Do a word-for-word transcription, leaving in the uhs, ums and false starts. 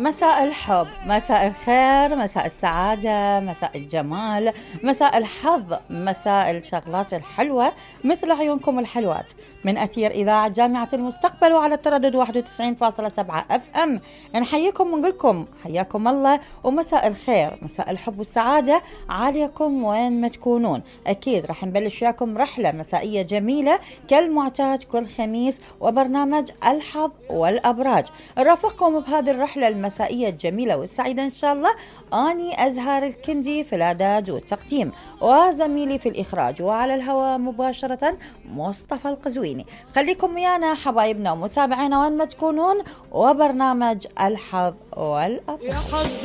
مساء الحب، مساء الخير، مساء السعادة، مساء الجمال، مساء الحظ، مساء الشغلات الحلوة مثل عيونكم الحلوات، من أثير إذاعة جامعة المستقبل وعلى التردد واحد وتسعين فاصلة سبعة أف أم. نحييكم ونقولكم حياكم الله ومساء الخير، مساء الحب والسعادة عليكم وين ما تكونون. أكيد راح نبلش وياكم رحلة مسائية جميلة كالمعتاد كل خميس، وبرنامج الحظ والأبراج. نرافقكم بهذه الرحلة المسائية الجميلة والسعيدة إن شاء الله. أني أزهر الكندي في الإعداد والتقديم، وزميلي في الإخراج، وعلى الهواء مباشرة مصطفى القزويني. خليكم ويانا حبايبنا ومتابعينا وين ما تكونون، وبرنامج الحظ والأبراج.